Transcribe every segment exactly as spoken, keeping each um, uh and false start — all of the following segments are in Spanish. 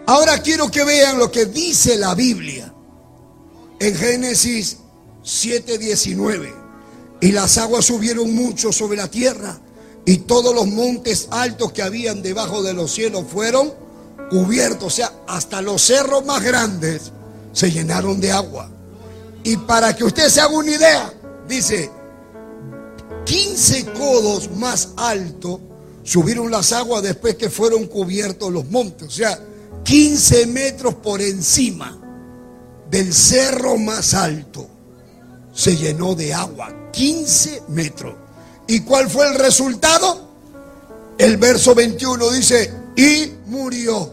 Ahora quiero que vean lo que dice la Biblia en Génesis siete diecinueve. Y las aguas subieron mucho sobre la tierra, y todos los montes altos que habían debajo de los cielos fueron cubiertos. O sea, hasta los cerros más grandes se llenaron de agua. Y para que usted se haga una idea, dice, quince codos más alto subieron las aguas después que fueron cubiertos los montes. O sea, quince metros por encima del cerro más alto se llenó de agua. quince metros. ¿Y cuál fue el resultado? El verso veintiuno dice, y murió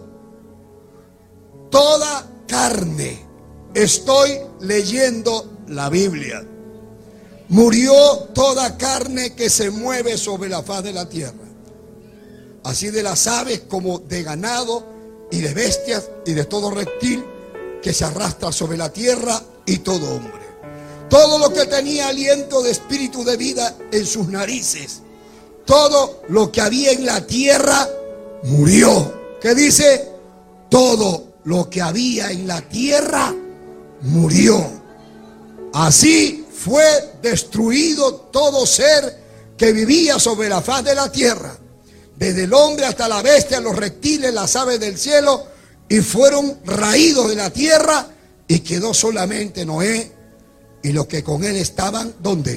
toda carne. Estoy leyendo la Biblia. Murió toda carne que se mueve sobre la faz de la tierra, así de las aves como de ganado y de bestias y de todo reptil que se arrastra sobre la tierra, y todo hombre. Todo lo que tenía aliento de espíritu de vida en sus narices, todo lo que había en la tierra murió. ¿Qué dice? Todo lo que había en la tierra murió. Así fue destruido todo ser que vivía sobre la faz de la tierra, desde el hombre hasta la bestia, los reptiles, las aves del cielo, y fueron raídos de la tierra, y quedó solamente Noé y los que con él estaban, ¿dónde?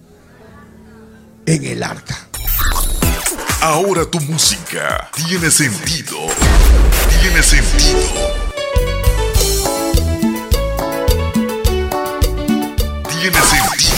En el arca. Ahora tu música tiene sentido. Tiene sentido. Tiene sentido.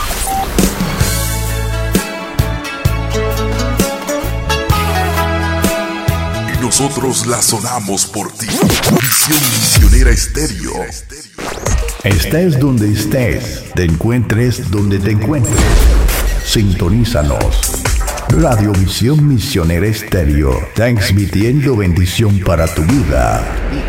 Y nosotros la sonamos por ti. Visión Misionera Estéreo. Estés donde estés, te encuentres donde te encuentres. Sintonízanos. Radio Visión Misionera Estéreo, transmitiendo bendición para tu vida.